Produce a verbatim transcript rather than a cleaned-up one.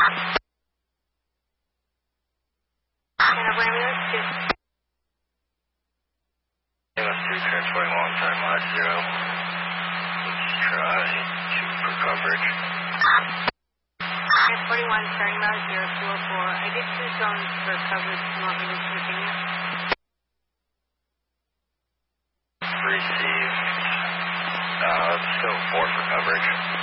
two, transporting long-term last zero. Let's try two for coverage. forty-one, starting route zero two oh four. I get two zones for coverage. Do you want me to continue? Received. Uh, still four for coverage.